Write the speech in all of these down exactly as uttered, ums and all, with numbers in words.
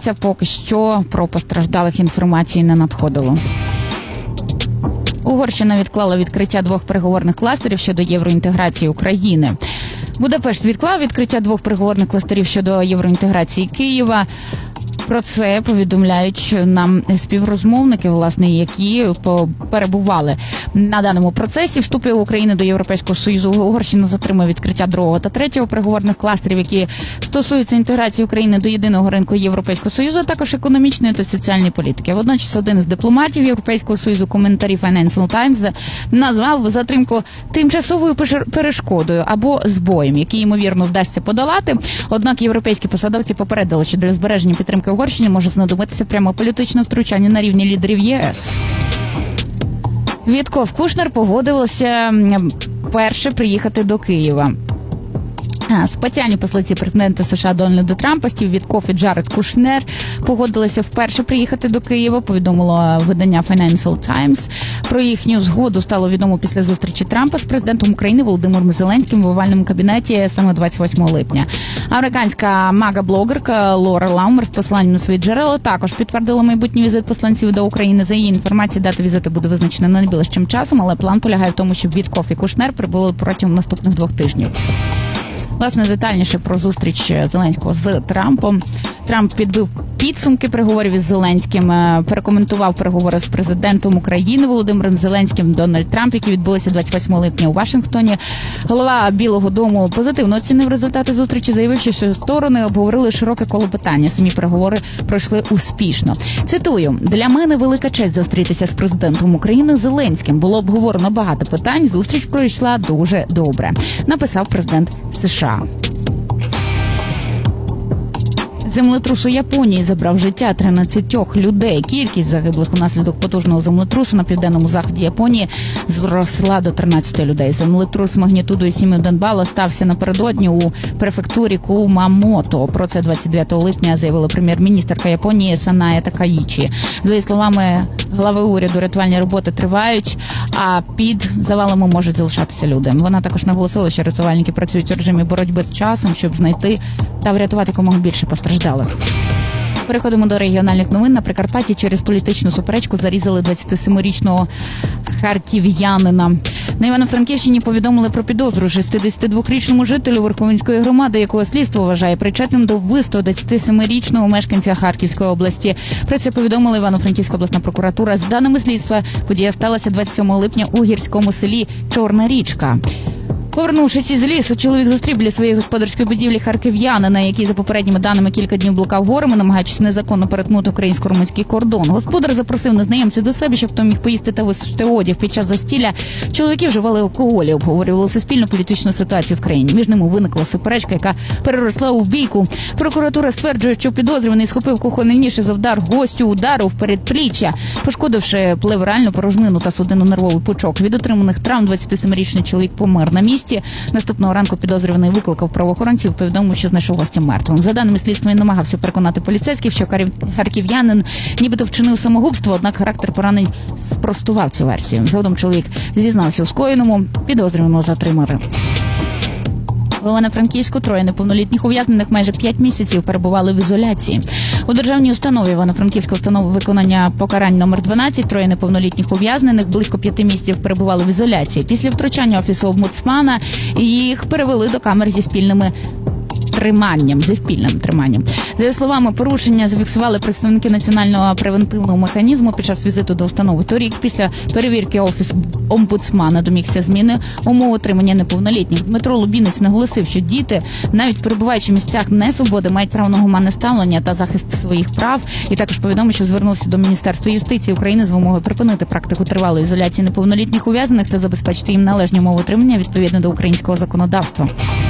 відбувається, поки що про постраждалих інформації не надходило. Угорщина відклала відкриття двох переговорних кластерів щодо євроінтеграції України. Будапешт відклав відкриття двох переговорних кластерів щодо євроінтеграції Києва. Про це повідомляють нам співрозмовники, власне, які перебували на даному процесі вступу України до Європейського Союзу. Угорщина затримує відкриття другого та третього переговорних кластерів, які стосуються інтеграції України до єдиного ринку Європейського Союзу, а також економічної та соціальної політики. Водночас один із дипломатів Європейського Союзу, коментарі Financial Times, назвав затримку тимчасовою перешкодою або збоєм, який, ймовірно, вдасться подолати. Однак європейські посадовці попередили, що для збереження підтримки Угорщині може знадобитися прямо політичне втручання на рівні лідерів ЄС. Вітков Кушнер погодилися перше приїхати до Києва. Спеціальні посланці президента США Дональда Трампа Стів Вітков і Джаред Кушнер погодилися вперше приїхати до Києва, повідомило видання Financial Times. Про їхню згоду стало відомо після зустрічі Трампа з президентом України Володимиром Зеленським в овальному кабінеті саме двадцять восьмого липня. Американська мага-блогерка Лора Ламмер з посиланням на свої джерела також підтвердила майбутній візит посланців до України. За її інформацією, дата візиту буде визначена найближчим часом, але план полягає в тому, щоб Вітков і Кушнер прибули протягом наступних двох тижнів. Власне, детальніше про зустріч Зеленського з Трампом. Трамп підбив підсумки переговорів із Зеленським, перекоментував переговори з президентом України Володимиром Зеленським. Дональд Трамп, які відбулися двадцять восьмого липня у Вашингтоні. Голова Білого дому позитивно оцінив результати зустрічі, заявивши, що сторони обговорили широке коло питання. Самі переговори пройшли успішно. Цитую: «Для мене велика честь зустрітися з президентом України Зеленським. Було обговорено багато питань, зустріч пройшла дуже добре», написав президент США. Землетрус у Японії забрав життя тринадцятьох людей. Кількість загиблих унаслідок потужного землетрусу на південному заході Японії зросла до тринадцяти людей. Землетрус магнітудою сім цілих одна бала стався напередодні у префектурі Кумамото. Про це двадцять дев'ятого липня заявила прем'єр-міністерка Японії Саная Такаїчі. За її словами, глави уряду, рятувальні роботи тривають, а під завалами можуть залишатися люди. Вона також наголосила, що рятувальники працюють у режимі боротьби з часом, щоб знайти та врятувати якомога більше постраждалих. Переходимо до регіональних новин. На Прикарпатті через політичну суперечку зарізали двадцятисемирічного харків'янина. На Івано-Франківщині повідомили про підозру шістдесятидвохрічному жителю Верховинської громади, якого слідство вважає причетним до вбивства двадцятисемирічного мешканця Харківської області. Про це повідомила Івано-Франківська обласна прокуратура. За даними слідства, подія сталася двадцять сьомого липня у гірському селі Чорна Річка. Повернувшись із лісу, чоловік зустрів біля своєї господарської будівлі харків'янина, який, за попередніми даними, кілька днів блукав горами, намагаючись незаконно перетнути українсько-румунський кордон. Господар запросив незнайомця до себе, щоб хто міг поїсти та висушити одяг. Під час застілля чоловіки вживали алкоголь і обговорювали суспільну політичну ситуацію в країні. Між ними виникла суперечка, яка переросла у бійку. Прокуратура стверджує, що підозрюваний схопив кухонний ніж і завдар гостю удару в передпліччя, пошкодивши плевральну порожнину та судинно-нервовий пучок. Від отриманих травм двадцятисемирічний чоловік помер на місці. Наступного ранку підозрюваний викликав правоохоронців, повідомив, що знайшов гостя мертвим. За даними слідства, він намагався переконати поліцейських, що харків'янин нібито вчинив самогубство, однак характер поранень спростував цю версію. Згодом чоловік зізнався у скоєному, підозрюваного затримали. В Івано-Франківську троє неповнолітніх ув'язнених майже п'ять місяців перебували в ізоляції. У державній установі Івано-Франківська установа виконання покарань номер дванадцять троє неповнолітніх ув'язнених близько п'яти місяців перебували в ізоляції. Після втручання Офісу омбудсмана їх перевели до камер зі спільними триманням, зі спільним триманням. За її словами, порушення зафіксували представники національного превентивного механізму під час візиту до установи. Торік, після перевірки Офісу омбудсмана, домігся зміни умов отримання неповнолітніх. Дмитро Лубінець наголосив, що діти, навіть перебуваючи в місцях несвободи, мають право на гуманне ставлення та захист своїх прав. І також повідомив, що звернувся до Міністерства юстиції України з вимогою припинити практику тривалої ізоляції неповнолітніх ув'язнених та забезпечити їм належні умови отримання відповідно до українського законодавства.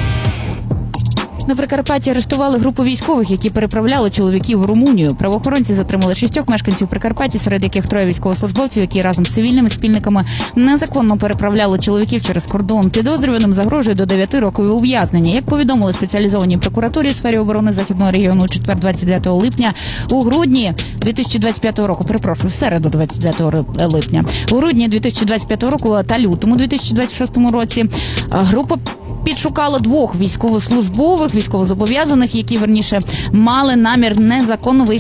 На Прикарпатті арештували групу військових, які переправляли чоловіків в Румунію. Правоохоронці затримали шістьох мешканців Прикарпатті, серед яких троє військовослужбовців, які разом з цивільними спільниками незаконно переправляли чоловіків через кордон. Підозрюваним загрожує до дев'яти років ув'язнення. Як повідомили спеціалізованій прокуратурі у сфері оборони Західного регіону у четвер, двадцять дев'ятого липня, у грудні дві тисячі двадцять п'ятого року, перепрошую, в середу двадцять дев'ятого липня, у грудні дві тисячі двадцять п'ятого року та лютому дві тисячі двадцять шостого році група підшукала двох військовослужбових, військовозобов'язаних, які, верніше, мали намір незаконно виїхати